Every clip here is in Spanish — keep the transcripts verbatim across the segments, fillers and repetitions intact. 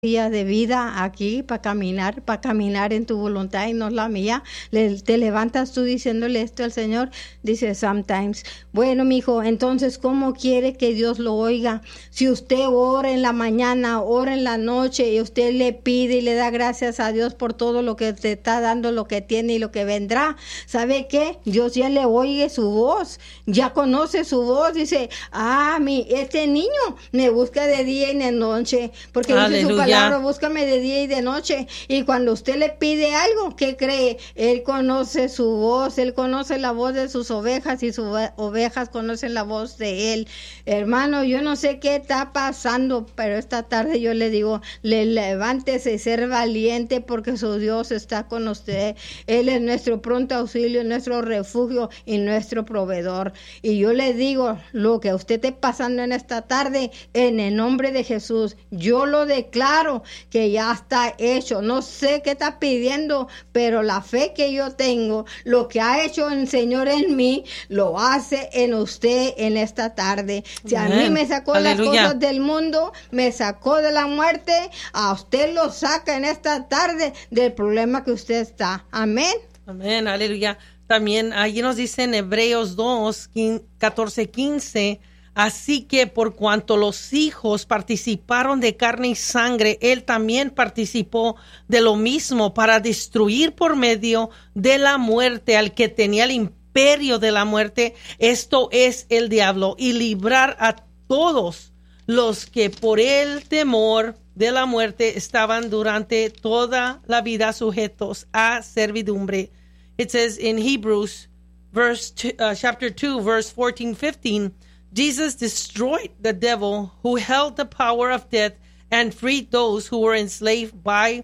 día de vida aquí para caminar, para caminar en tu voluntad y no la mía. Le, te levantas tú diciéndole esto al Señor, dice sometimes. Bueno, mijo, entonces, ¿cómo quiere que Dios lo oiga? Si usted ora en la mañana, ora en la noche y usted le pide y le da gracias a Dios por todo lo que te está dando, lo que tiene y lo que vendrá, ¿sabe qué? Dios ya le oye su voz, ya conoce su voz, dice, ah, mi, este niño me busca de día y de noche, porque dice su palabra, búscame de día y de noche. Y cuando usted le pide algo, ¿qué cree? Él conoce su voz, él conoce la voz de sus ovejas y sus ovejas conocen la voz de él. Hermano, yo no sé qué está pasando, pero esta tarde yo le digo, le levántese y ser valiente porque su Dios está con usted. Él es nuestro pronto auxilio, nuestro refugio y nuestro proveedor. Y yo le digo, lo que usted esté pasando en esta tarde, en el nombre de Jesús, yo lo declaro que ya está hecho. No sé qué está pidiendo, pero la fe que yo tengo, lo que ha hecho el Señor en mí, lo hace en usted en esta tarde. Si a mí me sacó Aleluya. Las cosas del mundo, me sacó de la muerte, a usted lo saca en esta tarde del problema que usted está. Amén. Amén, aleluya. También allí nos dice en Hebreos dos, catorce, quince, así que por cuanto los hijos participaron de carne y sangre, él también participó de lo mismo para destruir por medio de la muerte al que tenía el imperio de la muerte, esto es el diablo, y librar a todos los que por el temor de la muerte estaban durante toda la vida sujetos a servidumbre. It says in Hebrews verse two, uh, chapter two, verse fourteen, fifteen, Jesus destroyed the devil who held the power of death and freed those who were enslaved by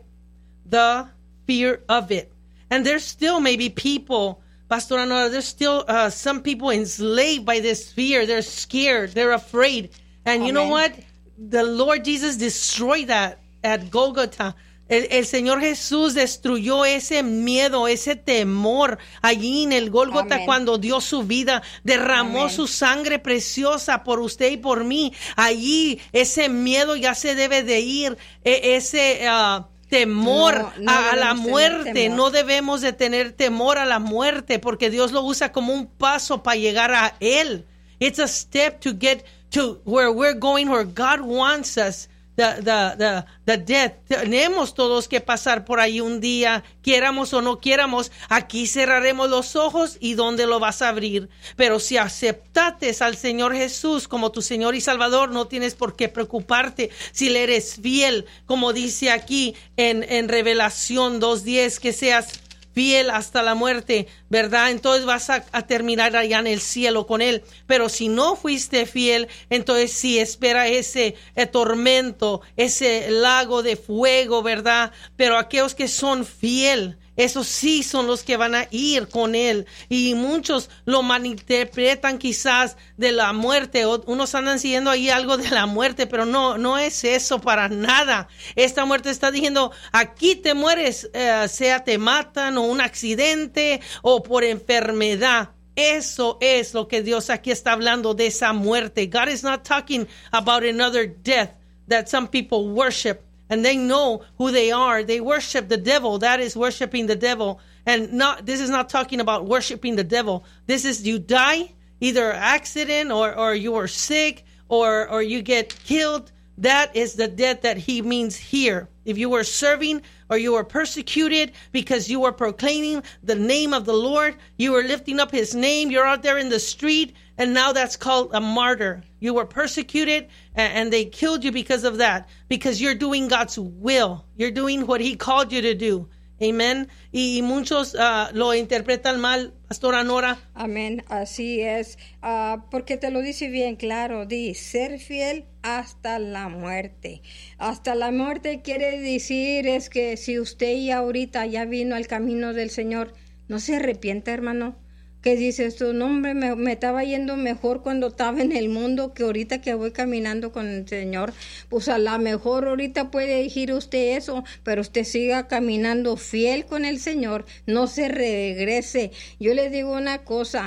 the fear of it. And there's still maybe people, Pastor Anora, there's still uh, some people enslaved by this fear. They're scared. They're afraid. And Amen. You know what? The Lord Jesus destroyed that at Golgotha. El, el Señor Jesús destruyó ese miedo, ese temor allí en el Gólgota. Amén. Cuando dio su vida, derramó Amén. Su sangre preciosa por usted y por mí. Allí ese miedo ya se debe de ir, e, ese uh, temor no, no a, a la muerte. No debemos de tener temor a la muerte porque Dios lo usa como un paso para llegar a Él. It's a step to get to where we're going, where God wants us. The, the, the, the death. Tenemos todos que pasar por ahí un día, quieramos o no quieramos. Aquí cerraremos los ojos y ¿dónde lo vas a abrir? Pero si aceptates al Señor Jesús como tu Señor y Salvador, no tienes por qué preocuparte. Si le eres fiel, como dice aquí en, en Revelación dos diez, que seas fiel hasta la muerte, ¿verdad? Entonces vas a, a terminar allá en el cielo con Él. Pero si no fuiste fiel, entonces sí espera ese eh, tormento, ese lago de fuego, ¿verdad? Pero aquellos que son fiel, esos sí son los que van a ir con Él. Y muchos lo malinterpretan quizás de la muerte. Unos andan siguiendo ahí algo de la muerte, pero no, no es eso para nada. Esta muerte está diciendo, aquí te mueres, eh, sea te matan o un accidente o por enfermedad. Eso es lo que Dios aquí está hablando de esa muerte. God is not talking about another death that some people worship. And they know who they are. They worship the devil. That is worshiping the devil. And not, this is not talking about worshiping the devil. This is you die, either accident or, or you are sick or, or you get killed. That is the death that he means here. If you were serving or you were persecuted because you were proclaiming the name of the Lord, you were lifting up his name, you're out there in the street, and now that's called a martyr. You were persecuted and, and they killed you because of that, because you're doing God's will. You're doing what he called you to do. Amen. Y muchos uh, lo interpretan mal, Pastora Nora. Amén, así es. Uh, porque te lo dice bien claro, di, ser fiel hasta la muerte. Hasta la muerte quiere decir es que si usted ya ahorita ya vino al camino del Señor, no se arrepienta, hermano. Que dices tú, no hombre, me, me estaba yendo mejor cuando estaba en el mundo que ahorita que voy caminando con el Señor. Pues a lo mejor ahorita puede decir usted eso, pero usted siga caminando fiel con el Señor, no se regrese. Yo le digo una cosa,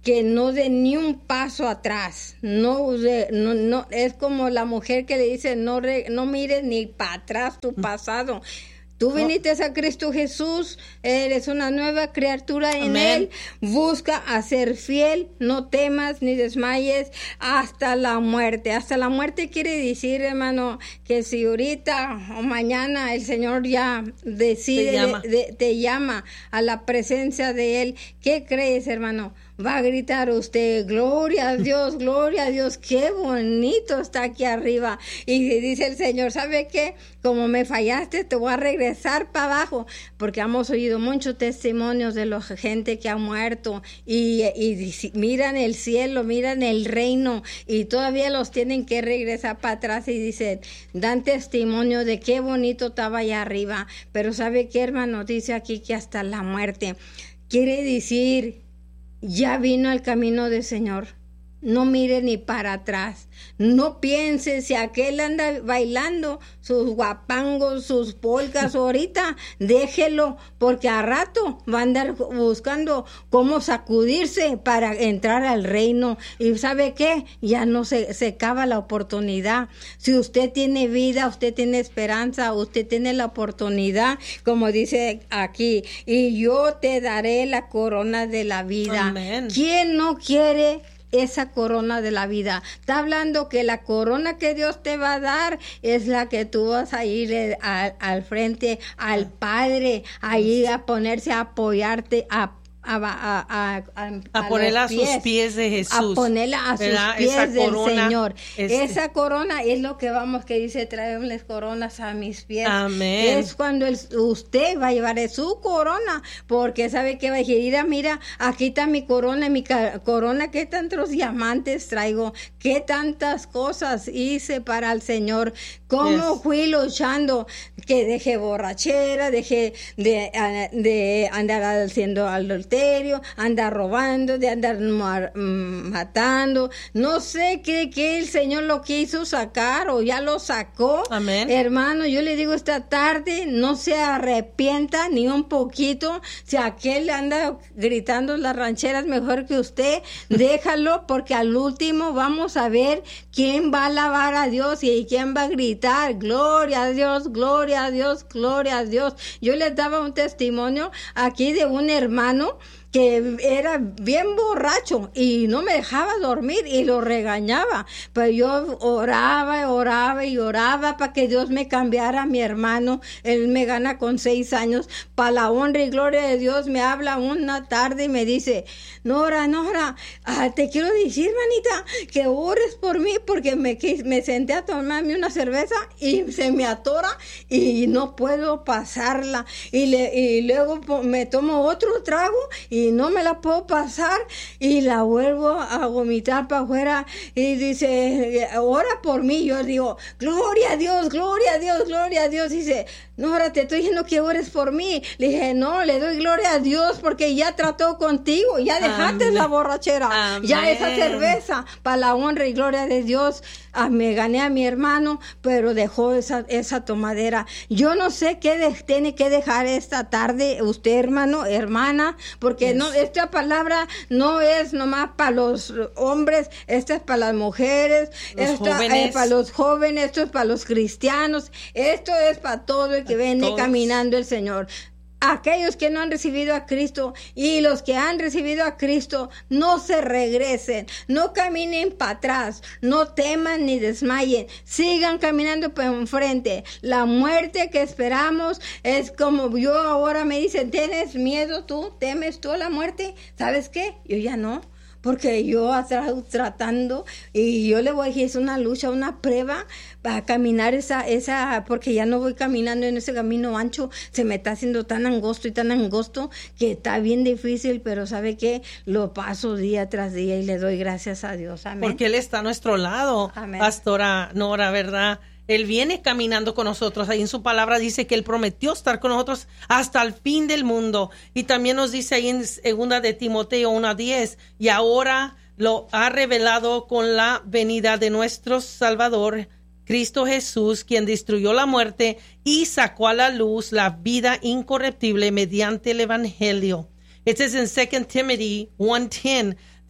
que no dé ni un paso atrás. No, no, no, es como la mujer que le dice, no, re, no mires ni para atrás tu pasado. Tú viniste a Cristo Jesús, eres una nueva criatura en Amén. Él. Busca a ser fiel, no temas ni desmayes hasta la muerte. Hasta la muerte quiere decir, hermano, que si ahorita o mañana el Señor ya decide, te llama, de, de, te llama a la presencia de Él, ¿qué crees, hermano? Va a gritar usted, gloria a Dios, gloria a Dios, qué bonito está aquí arriba. Y dice el Señor, ¿sabe qué? Como me fallaste, te voy a regresar para abajo, porque hemos oído muchos testimonios de la gente que ha muerto y, y, y miran el cielo, miran el reino y todavía los tienen que regresar para atrás y dicen, dan testimonio de qué bonito estaba allá arriba. Pero ¿sabe qué, hermano? Dice aquí que hasta la muerte. Quiere decir, ya vino el camino del Señor. No mire ni para atrás. No piense si aquel anda bailando sus guapangos, sus polcas ahorita, déjelo, porque a rato va a andar buscando cómo sacudirse para entrar al reino. Y ¿sabe qué? Ya no se, se acaba la oportunidad. Si usted tiene vida, usted tiene esperanza, usted tiene la oportunidad, como dice aquí, y yo te daré la corona de la vida. Amén. ¿Quién no quiere esa corona de la vida? Está hablando que la corona que Dios te va a dar es la que tú vas a ir al, al frente al Padre, a ir a ponerse a apoyarte, a A, a, a, a, a, a ponerla a sus pies de Jesús, a ponerla a sus ¿verdad? pies Esa del corona, Señor. este. Esa corona es lo que vamos, que dice, traerles coronas a mis pies. Amén. Es cuando el, usted va a llevar su corona, porque sabe que va a decir, mira, mira, aquí está mi corona, mi corona, qué tantos diamantes traigo, qué tantas cosas hice para el Señor, cómo yes. fui luchando, que dejé borrachera, dejé de, de andar haciendo adulterio, andar robando, de andar mar, matando, no sé qué, qué el Señor lo quiso sacar o ya lo sacó. Amén. Hermano, yo le digo esta tarde, no se arrepienta ni un poquito. Si aquel anda gritando las rancheras mejor que usted, déjalo, porque al último vamos a ver quién va a alabar a Dios y quién va a gritar, gloria a Dios, gloria a Dios, gloria a Dios. Yo les daba un testimonio aquí de un hermano que era bien borracho y no me dejaba dormir y lo regañaba, pero yo oraba, oraba y oraba para que Dios me cambiara a mi hermano. Él me gana con seis años, para la honra y gloria de Dios. Me habla una tarde y me dice, Nora, Nora, ah, te quiero decir, manita, que ores por mí, porque me, me senté a tomarme una cerveza y se me atora y no puedo pasarla, y, le, y luego me tomo otro trago y y no me la puedo pasar y la vuelvo a vomitar para afuera y dice, ora por mí. Yo digo, gloria a Dios, gloria a Dios, gloria a Dios. Dice, no, ahora te estoy diciendo que ores por mí. Le dije, no, le doy gloria a Dios porque ya trató contigo, ya dejaste Amén. La borrachera, Amén. Ya esa cerveza, para la honra y gloria de Dios. Ah, me gané a mi hermano, pero dejó esa, esa tomadera. Yo no sé qué de, tiene que dejar esta tarde usted, hermano, hermana, porque yes. no, esta palabra no es nomás para los hombres, esta es para las mujeres, los esta es eh, para los jóvenes, esto es para los cristianos, esto es para todo el que viene caminando el Señor. Aquellos que no han recibido a Cristo y los que han recibido a Cristo, no se regresen, no caminen para atrás, no teman ni desmayen, sigan caminando para enfrente. La muerte que esperamos es como yo ahora me dicen, ¿tienes miedo tú? ¿Temes tú a la muerte? ¿Sabes qué? Yo ya no. Porque yo tratando, y yo le voy a decir, es una lucha, una prueba para caminar esa, esa, porque ya no voy caminando en ese camino ancho, se me está haciendo tan angosto y tan angosto que está bien difícil, pero ¿sabe qué? Lo paso día tras día y le doy gracias a Dios. Amén. Porque Él está a nuestro lado, Amén. Pastora Nora, ¿verdad? Él viene caminando con nosotros. Ahí en su palabra dice que Él prometió estar con nosotros hasta el fin del mundo. Y también nos dice ahí en segunda de Timoteo uno diez, y ahora lo ha revelado con la venida de nuestro Salvador, Cristo Jesús, quien destruyó la muerte y sacó a la luz la vida incorruptible mediante el Evangelio. It says in Second Timothy one ten,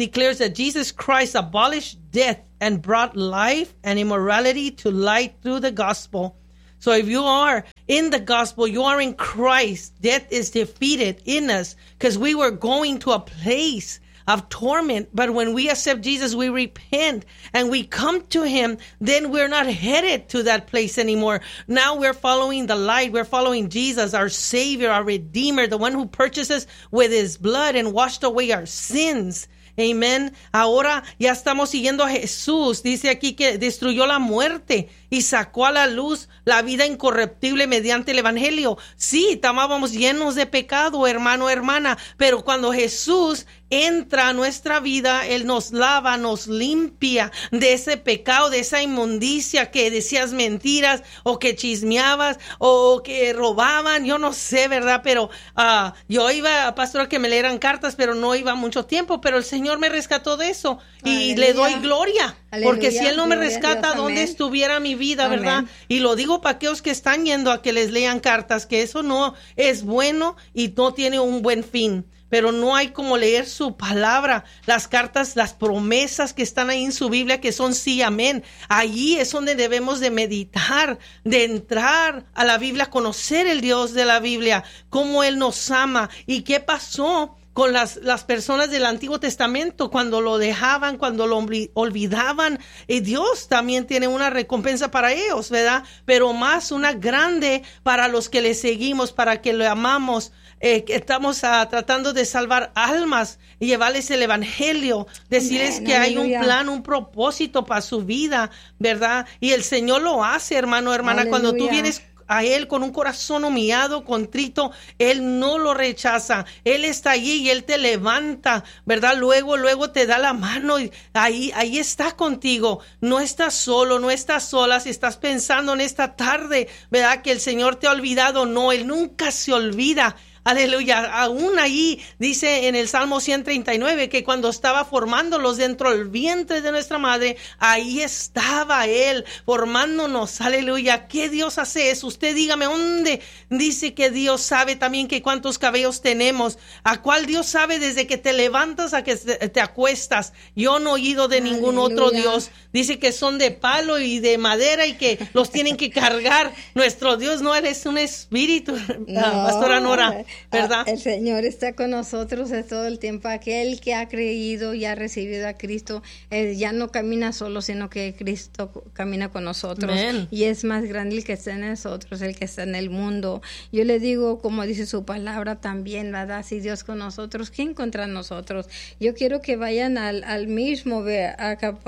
declares that Jesus Christ abolished death and brought life and immorality to light through the gospel. So if you are in the gospel, you are in Christ, death is defeated in us because we were going to a place of torment. But when we accept Jesus, we repent and we come to him, then we're not headed to that place anymore. Now we're following the light. We're following Jesus, our Savior, our Redeemer, the one who purchased us with his blood and washed away our sins. Amén. Ahora ya estamos siguiendo a Jesús. Dice aquí que destruyó la muerte y sacó a la luz la vida incorruptible mediante el evangelio. Sí, estábamos llenos de pecado, hermano, hermana, pero cuando Jesús entra a nuestra vida, él nos lava, nos limpia de ese pecado, de esa inmundicia que decías mentiras o que chismeabas o que robaban, yo no sé, ¿verdad? Pero uh, yo iba a pastor a que me leeran cartas, pero no iba mucho tiempo, pero el Señor me rescató de eso. Y Aleluya. Le doy gloria, Aleluya. Porque si él no me rescata, Dios, ¿dónde estuviera mi vida, amén. ¿Verdad? Y lo digo para aquellos que están yendo a que les lean cartas, que eso no es bueno y no tiene un buen fin. Pero no hay como leer su palabra, las cartas, las promesas que están ahí en su Biblia, que son sí, amén. Allí es donde debemos de meditar, de entrar a la Biblia, conocer el Dios de la Biblia, cómo él nos ama y qué pasó con las, las personas del Antiguo Testamento cuando lo dejaban, cuando lo olvidaban. Y Dios también tiene una recompensa para ellos, ¿verdad? Pero más una grande para los que le seguimos, para que lo amamos. Eh, que estamos uh, tratando de salvar almas y llevarles el evangelio, decirles Amén, que hay aleluya. Un plan, un propósito para su vida, ¿verdad? Y el Señor lo hace, hermano, hermana, aleluya. Cuando tú vienes a él con un corazón humillado, contrito, él no lo rechaza, él está allí y él te levanta, ¿verdad? Luego, luego te da la mano y ahí, ahí está contigo, no estás solo, no estás sola. Si estás pensando en esta tarde, ¿verdad? Que el Señor te ha olvidado, no, él nunca se olvida. Aleluya, aún ahí dice en el Salmo ciento treinta y nueve que cuando estaba formándolos dentro del vientre de nuestra madre, ahí estaba él formándonos. Aleluya, ¿qué Dios hace eso? Usted dígame, ¿dónde dice que Dios sabe también que cuántos cabellos tenemos? ¿A cuál Dios sabe desde que te levantas a que te acuestas? Yo no he oído de Aleluya. Ningún otro Dios. Dice que son de palo y de madera y que los tienen que cargar. Nuestro Dios no es un espíritu, no, Pastora Nora. ¿Verdad? Ah, el Señor está con nosotros de todo el tiempo. Aquel que ha creído y ha recibido a Cristo, eh, ya no camina solo, sino que Cristo camina con nosotros. Amen. Y es más grande el que está en nosotros, el que está en el mundo. Yo le digo, como dice su palabra también, ¿verdad? Si Dios con nosotros, ¿quién contra nosotros? Yo quiero que vayan al, al mismo a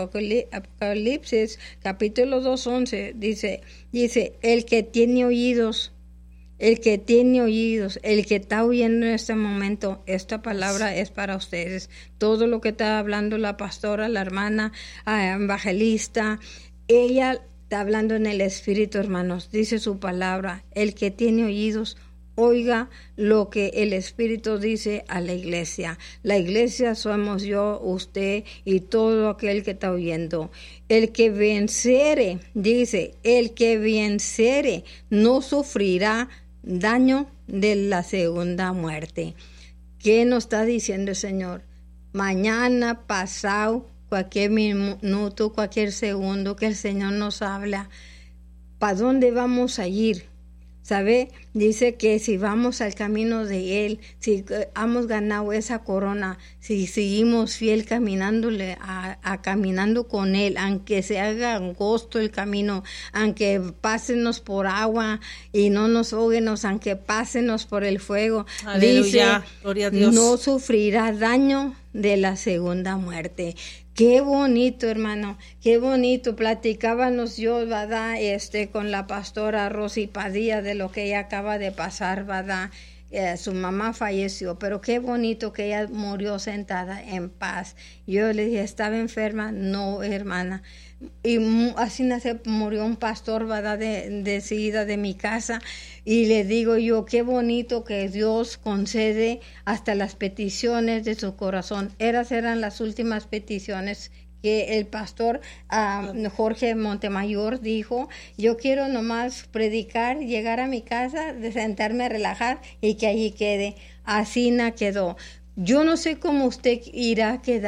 Apocalipsis, capítulo dos, once, dice, dice, el que tiene oídos, el que tiene oídos, el que está oyendo en este momento, esta palabra es para ustedes. Todo lo que está hablando la pastora, la hermana, uh, evangelista, ella está hablando en el Espíritu, hermanos. Dice su palabra, el que tiene oídos, oiga lo que el Espíritu dice a la iglesia. La iglesia somos yo, usted y todo aquel que está oyendo. El que venciere, dice, el que venciere no sufrirá daño de la segunda muerte. ¿Qué nos está diciendo el Señor? Mañana, pasado, cualquier minuto, cualquier segundo que el Señor nos habla, ¿para dónde vamos a ir? ¿Sabe? Dice que si vamos al camino de Él, si hemos ganado esa corona, si seguimos fiel caminándole, a, a caminando con Él, aunque se haga angosto el camino, aunque pásenos por agua y no nos ahoguenos, aunque pásenos por el fuego, Aleluya. Dice, Gloria a Dios. No sufrirá daño de la segunda muerte. Qué bonito, hermano, qué bonito. Platicábamos yo, ¿verdad? Este, con la pastora Rosy Padilla de lo que ella acaba de pasar, ¿verdad? Eh, su mamá falleció, pero qué bonito que ella murió sentada en paz. Yo le dije, ¿estaba enferma? No, hermana. Y así nace, murió un pastor, ¿verdad? De, de seguida de mi casa. Y le digo yo, qué bonito que Dios concede hasta las peticiones de su corazón. Esas eran las últimas peticiones que el pastor uh, Jorge Montemayor dijo. Yo quiero nomás predicar, llegar a mi casa, de sentarme a relajar y que allí quede. Así na quedó. Yo no sé cómo usted irá a quedar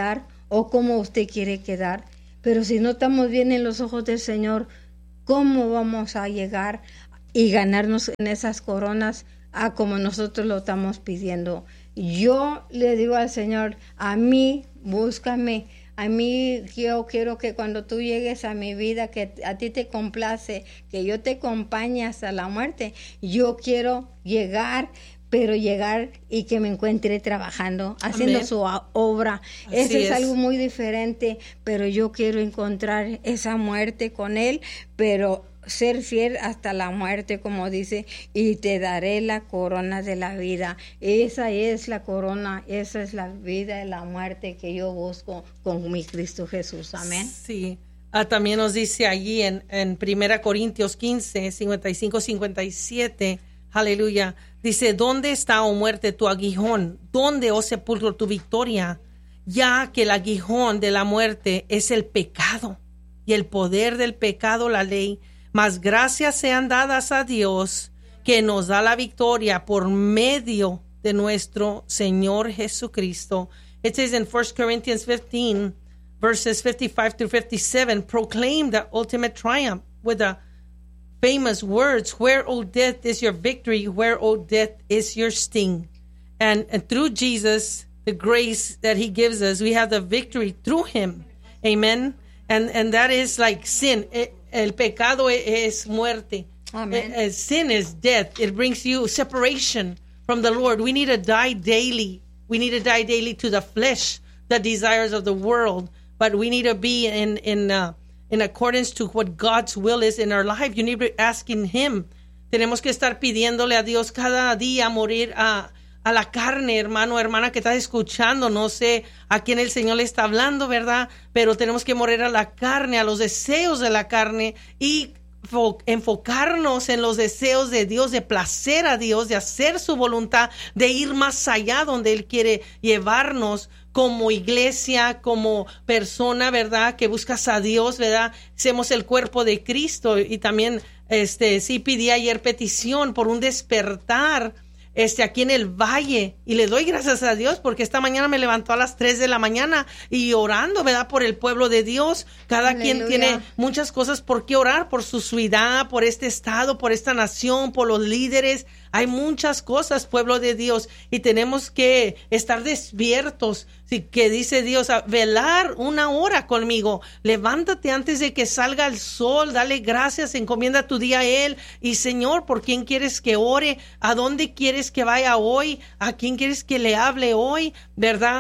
o cómo usted quiere quedar. Pero si no estamos bien en los ojos del Señor, ¿cómo vamos a llegar y ganarnos en esas coronas a como nosotros lo estamos pidiendo? Yo le digo al Señor, a mí, búscame. A mí yo quiero que cuando tú llegues a mi vida, que a ti te complace, que yo te acompañe hasta la muerte. Yo quiero llegar, pero llegar y que me encuentre trabajando, haciendo Amén. Su obra. Así Eso es, es algo muy diferente, pero yo quiero encontrar esa muerte con Él, pero ser fiel hasta la muerte, como dice, y te daré la corona de la vida. Esa es la corona, esa es la vida y la muerte que yo busco con mi Cristo Jesús. Amén. Sí. Ah, también nos dice allí en, en Primera Corintios quince, cincuenta y cinco, cincuenta y siete, aleluya, dice, ¿dónde está, oh muerte, tu aguijón? ¿Dónde, oh sepulcro, tu victoria? Ya que el aguijón de la muerte es el pecado, y el poder del pecado, la ley. Mas gracias sean dadas a Dios, que nos da la victoria por medio de nuestro Señor Jesucristo. It says in First Corinthians fifteen, verses fifty-five through fifty-seven, proclaim the ultimate triumph with the famous words, where, O death, is your victory? Where, O death, is your sting? And, and through Jesus, the grace that he gives us, we have the victory through him. Amen. And, and that is like sin. It, El pecado es muerte. Amen. Sin is death. It brings you separation from the Lord. We need to die daily. We need to die daily to the flesh, the desires of the world. But we need to be in in uh, in accordance to what God's will is in our life. You need to be asking Him. Tenemos que estar pidiéndole a Dios cada día morir a a la carne, hermano, hermana que estás escuchando. No sé a quién el Señor le está hablando, ¿verdad? Pero tenemos que morir a la carne, a los deseos de la carne y enfocarnos en los deseos de Dios, de placer a Dios, de hacer su voluntad, de ir más allá donde Él quiere llevarnos como iglesia, como persona, ¿verdad? Que buscas a Dios, ¿verdad? Somos el cuerpo de Cristo. Y también, este, sí pedí ayer petición por un despertar Este, aquí en el valle, y le doy gracias a Dios porque esta mañana me levantó a las tres de la mañana y orando, ¿verdad? Por el pueblo de Dios. Cada Aleluya. Quien tiene muchas cosas por qué orar, por su ciudad, por este estado, por esta nación, por los líderes. Hay muchas cosas, pueblo de Dios, y tenemos que estar despiertos. Sí, que dice Dios, a velar una hora conmigo. Levántate antes de que salga el sol, dale gracias, encomienda tu día a Él. Y Señor, ¿por quién quieres que ore? ¿A dónde quieres que vaya hoy? ¿A quién quieres que le hable hoy? ¿Verdad?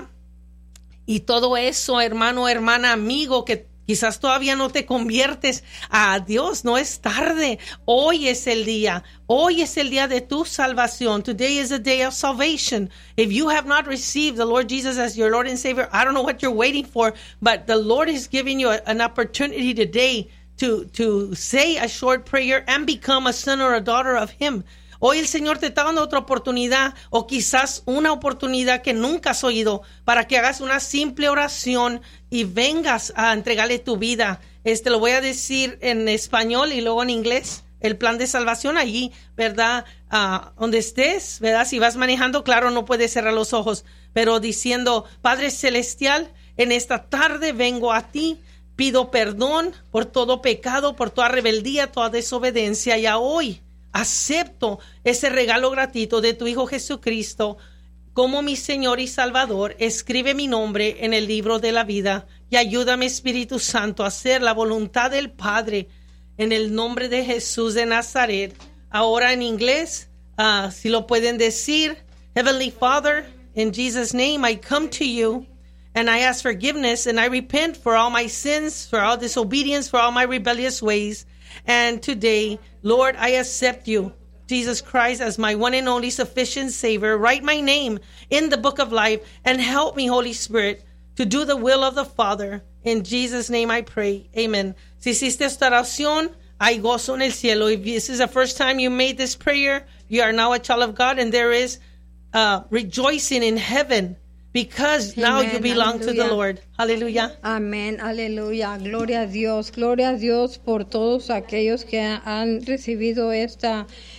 Y todo eso, hermano, hermana, amigo, que quizás todavía no te conviertes a Dios, no es tarde. Hoy es el día. Hoy es el día de tu salvación. Today is the day of salvation. If you have not received the Lord Jesus as your Lord and Savior, I don't know what you're waiting for, but the Lord is giving you a, an opportunity today to, to say a short prayer and become a son or a daughter of Him. Hoy el Señor te está dando otra oportunidad, o quizás una oportunidad que nunca has oído, para que hagas una simple oración y vengas a entregarle tu vida. Este lo voy a decir en español y luego en inglés. El plan de salvación allí, ¿verdad? Uh, donde estés, ¿verdad? Si vas manejando, claro, no puedes cerrar los ojos, pero diciendo, Padre Celestial, en esta tarde vengo a ti. Pido perdón por todo pecado, por toda rebeldía, toda desobediencia, y a hoy acepto ese regalo gratuito de tu Hijo Jesucristo como mi Señor y Salvador. Escribe mi nombre en el libro de la vida y ayúdame, Espíritu Santo, a hacer la voluntad del Padre en el nombre de Jesús de Nazaret. Ahora en inglés, uh, si lo pueden decir. Heavenly Father, in Jesus' name I come to you and I ask forgiveness and I repent for all my sins, for all disobedience, for all my rebellious ways. And today, Lord, I accept you, Jesus Christ, as my one and only sufficient Savior. Write my name in the book of life and help me, Holy Spirit, to do the will of the Father. In Jesus' name I pray. Amen. Si hiciste esta oración, hay gozo en el cielo. If this is the first time you made this prayer, you are now a child of God, and there is uh, rejoicing in heaven. Because now Amen. You belong Aleluya. To the Lord. Aleluya. Amén. Aleluya. Gloria a Dios. Gloria a Dios por todos aquellos que han recibido esta,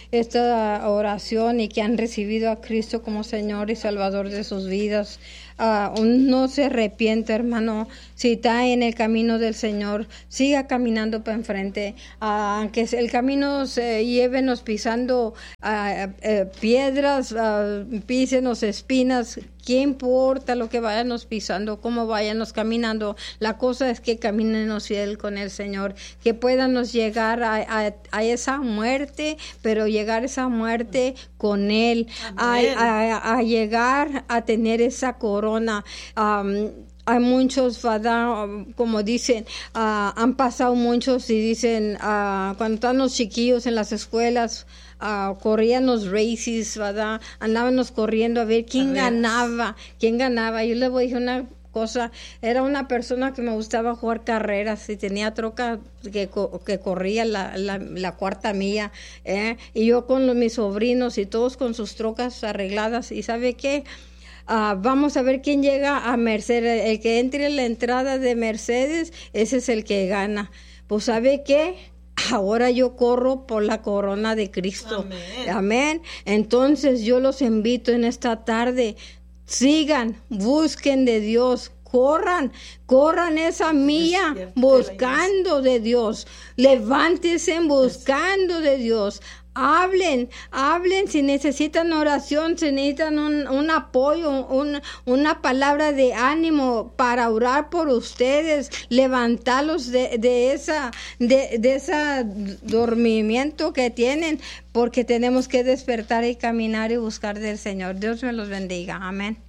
esta oración y que han recibido a Cristo como Señor y Salvador de sus vidas. Uh, no se arrepiente, hermano. Si está en el camino del Señor, siga caminando para enfrente. Uh, aunque el camino se llévenos pisando uh, uh, piedras, uh, písenos espinas, ¿qué importa lo que vayanos pisando, cómo vayanos caminando? La cosa es que camínenos fiel con el Señor, que podamos llegar a, a, a esa muerte, pero llegar a esa muerte con Él, a, a, a llegar a tener esa corona. Um, hay muchos, ¿verdad? Como dicen, uh, han pasado muchos y dicen, uh, cuando están los chiquillos en las escuelas, uh, corrían los races, ¿verdad? Andábamos corriendo a ver quién a ganaba, quién ganaba. Yo le voy a decir una cosa, era una persona que me gustaba jugar carreras y tenía troca que, que corría la, la, la cuarta milla, ¿eh? Y yo con los, mis sobrinos y todos con sus trocas arregladas. ¿Y sabe qué? Uh, vamos a ver quién llega a Mercedes. El que entre en la entrada de Mercedes, ese es el que gana. Pues ¿sabe qué? Ahora yo corro por la corona de Cristo. Amén. Amén. Entonces yo los invito en esta tarde, sigan, busquen de Dios, corran, corran esa milla buscando de Dios, levántense buscando de Dios. Hablen, hablen si necesitan oración, si necesitan un, un apoyo, un, una palabra de ánimo para orar por ustedes, levantarlos de, de esa, de, de ese dormimiento que tienen, porque tenemos que despertar y caminar y buscar del Señor. Dios me los bendiga. Amén.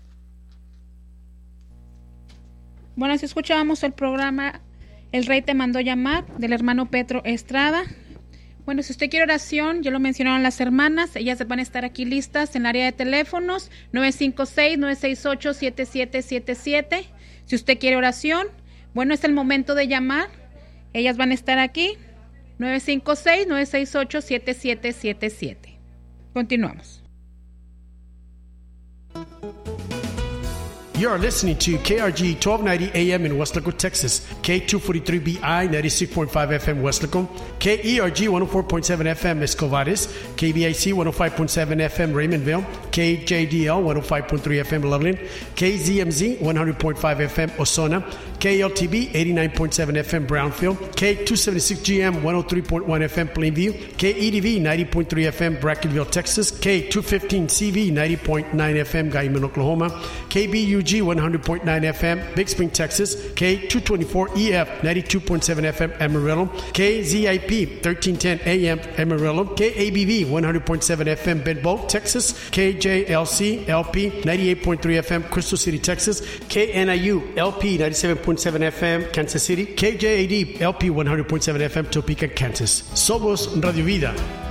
Bueno, si escuchábamos el programa El Rey te mandó llamar, del hermano Petro Estrada. Bueno, si usted quiere oración, ya lo mencionaron las hermanas, ellas van a estar aquí listas en el área de teléfonos nueve cinco seis, nueve seis ocho, siete siete siete siete. Si usted quiere oración, bueno, es el momento de llamar. Ellas van a estar aquí, nueve cinco seis, nueve seis ocho, siete siete siete siete. Continuamos. You are listening to K R G twelve ninety A M in Weslaco, Texas, K two forty-three B I ninety-six point five F M Weslaco, K E R G one oh four point seven F M Escovares, K B I C one oh five point seven F M Raymondville, K J D L one oh five point three F M Loveland, K Z M Z one hundred point five F M Osona, K L T B eighty-nine point seven F M Brownfield, K two seventy-six G M one oh three point one F M Plainview, K E D V ninety point three F M Brackenville, Texas, K two fifteen C V ninety point nine F M Guyman, Oklahoma, K B U G one hundred point nine F M Big Spring, Texas, K two twenty-four E F ninety-two point seven F M Amarillo, K Z I P thirteen ten A M Amarillo, K A B V one hundred point seven F M Bedboe, Texas, K J L C L P ninety-eight point three F M Crystal City, Texas, K N I U L P ninety-seven point seven F M Kansas City, K J A D L P one hundred point seven F M Topeka, Kansas. Somos Radio Vida.